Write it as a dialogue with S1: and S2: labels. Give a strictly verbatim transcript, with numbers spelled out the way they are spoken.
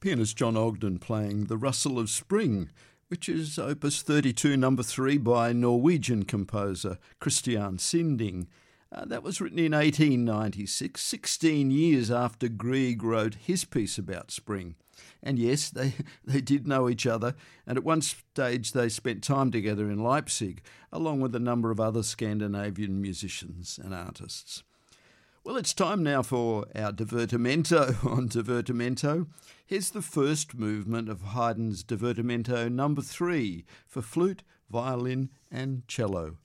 S1: Pianist John Ogden playing The Rustle of Spring, which is Opus thirty-two, number three, by Norwegian composer Christian Sinding. Uh, that was written in eighteen ninety-six, sixteen years after Grieg wrote his piece about spring. And yes, they, they did know each other, and at one stage they spent time together in Leipzig, along with a number of other Scandinavian musicians and artists. Well, it's time now for our Divertimento on Divertimento. Here's the first movement of Haydn's Divertimento number three for flute, violin and cello.